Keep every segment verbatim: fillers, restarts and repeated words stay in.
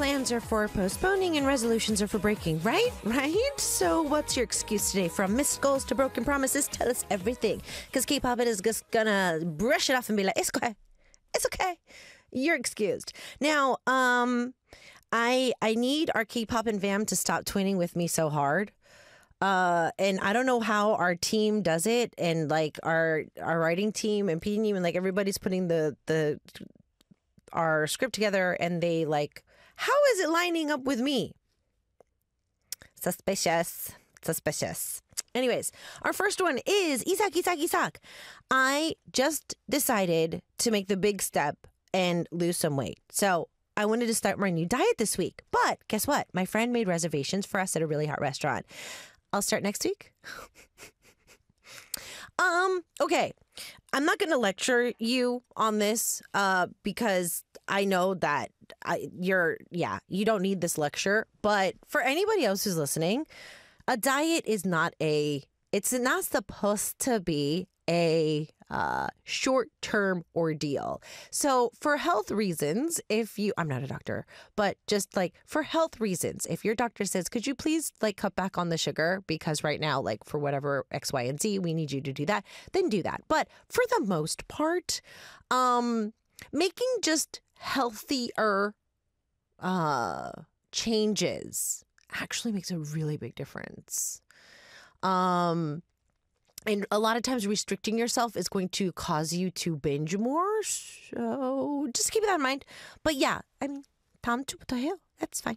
plans are for postponing and resolutions are for breaking, right? Right? So what's your excuse today? From missed goals to broken promises, tell us everything. Because K-pop is just gonna brush it off and be like, it's okay. It's okay. You're excused. Now, um, I I need our K-pop and V A M to stop twinning with me so hard. Uh, and I don't know how our team does it, and like our our writing team and P D team and like everybody's putting the the our script together, and they like, how is it lining up with me? Suspicious, suspicious. Anyways, our first one is Isak, Isak, Isak. I just decided to make the big step and lose some weight. So I wanted to start my new diet this week. But guess what? My friend made reservations for us at a really hot restaurant. I'll start next week. um, okay. I'm not going to lecture you on this uh, because I know that I, you're, yeah, you don't need this lecture. But for anybody else who's listening, a diet is not a, it's not supposed to be a uh, short-term ordeal. So for health reasons, if you, I'm not a doctor, but just like for health reasons, if your doctor says, could you please like cut back on the sugar because right now, like for whatever X, Y, and Z, we need you to do that, then do that. But for the most part, um, making just healthier uh, changes actually makes a really big difference. Um, And a lot of times restricting yourself is going to cause you to binge more. So just keep that in mind. But yeah, I mean, 다음 주부터 해요. That's fine.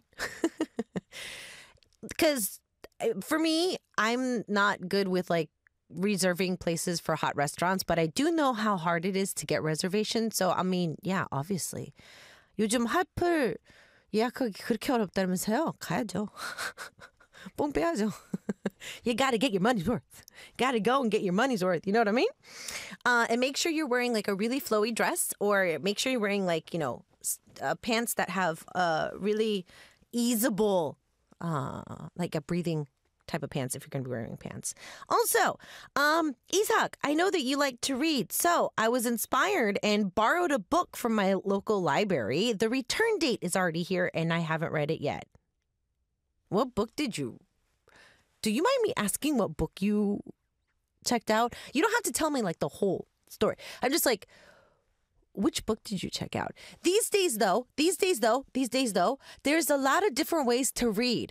Because for me, I'm not good with like reserving places for hot restaurants, but I do know how hard it is to get reservations. So, I mean, yeah, obviously. 요즘 핫플 예약하기 그렇게 어렵다면서요? 가야죠. 뽕 빼야죠. You got to get your money's worth. Got to go and get your money's worth. You know what I mean? Uh, and make sure you're wearing like a really flowy dress, or make sure you're wearing like, you know, uh, pants that have uh, really easeable, uh, like a breathing type of pants if you're going to be wearing pants. Also, um, Isak, I know that you like to read. So I was inspired and borrowed a book from my local library. The return date is already here and I haven't read it yet. What book did you... Do you mind me asking what book you checked out? You don't have to tell me like the whole story. I'm just like, which book did you check out? These days though, these days though, these days though, there's a lot of different ways to read.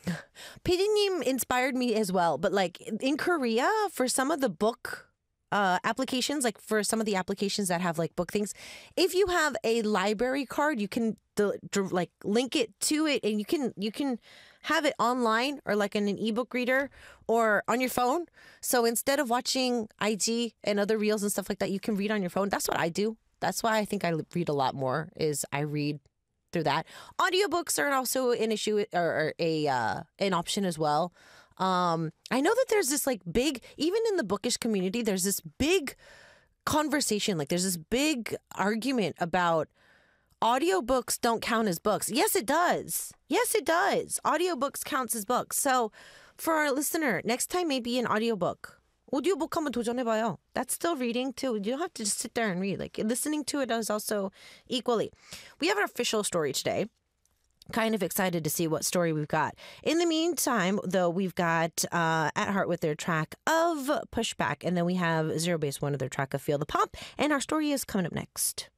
피디님 inspired me as well. But like in Korea, for some of the book uh, applications, like for some of the applications that have like book things, if you have a library card, you can d- d- like link it to it, and you can you can have it online or like in an ebook reader or on your phone. So instead of watching I G and other reels and stuff like that, you can read on your phone. That's what I do. That's why I think I read a lot more, is I read through that. Audiobooks are also an issue or, or a uh, an option as well. Um, I know that there's this like big, even in the bookish community, there's this big conversation. Like there's this big argument about audiobooks don't count as books. Yes, it does. Yes, it does. Audiobooks counts as books. So for our listener, next time maybe an audiobook. 오디오북 한번 도전해봐요. That's still reading too. You don't have to just sit there and read. Like listening to it is also equally. We have an official story today. Kind of excited to see what story we've got. In the meantime, though, we've got uh, At Heart with their track of Pushback. And then we have Zero Base One of their track of Feel the Pop. And our story is coming up next.